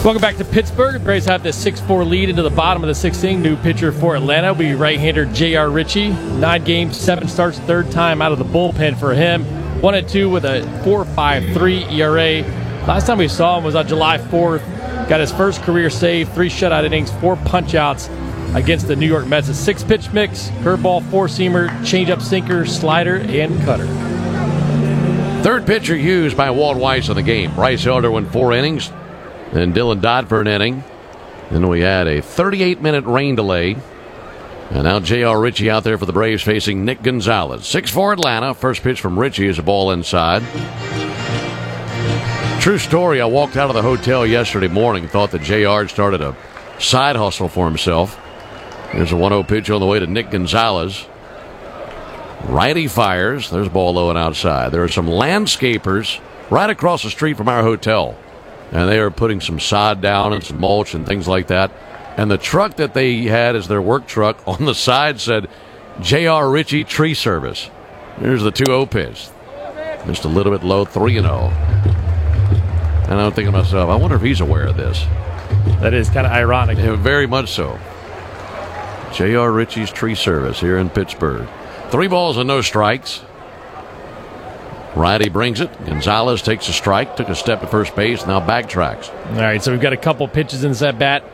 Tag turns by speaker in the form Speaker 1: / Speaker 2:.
Speaker 1: Welcome back to Pittsburgh. The Braves have the 6-4 lead into the bottom of the sixth inning. New pitcher for Atlanta will be right-hander J.R. Ritchie. 9 games, 7 starts, third time out of the bullpen for him. 1-2 with a 4.53 ERA. Last time we saw him was on July 4th. Got his first career save, 3 shutout innings, 4 punch-outs against the New York Mets. A 6-pitch mix, curveball, four-seamer, changeup, sinker, slider, and cutter.
Speaker 2: Third pitcher used by Walt Weiss in the game. Bryce Elder went 4 innings. Then Dylan Dodd for an inning. Then we had a 38-minute rain delay. And now J.R. Ritchie out there for the Braves facing Nick Gonzalez. 6-4 Atlanta. First pitch from Ritchie is a ball inside. True story, I walked out of the hotel yesterday morning, thought that J.R. started a side hustle for himself. There's a 1-0 pitch on the way to Nick Gonzalez. Righty fires. There's a ball low and outside. There are some landscapers right across the street from our hotel. And they are putting some sod down and some mulch and things like that. And the truck that they had as their work truck on the side said, J.R. Ritchie Tree Service. Here's the 2-0 pitch. Just a little bit low, 3-0. And I'm thinking to myself, I wonder if he's aware of this.
Speaker 1: That is kind of ironic.
Speaker 2: Yeah, very much so. J.R. Ritchie's Tree Service here in Pittsburgh. 3 balls and no strikes. Righty brings it. Gonzalez takes a strike, took a step at first base, now backtracks.
Speaker 1: All right, so we've got a couple pitches in this at bat.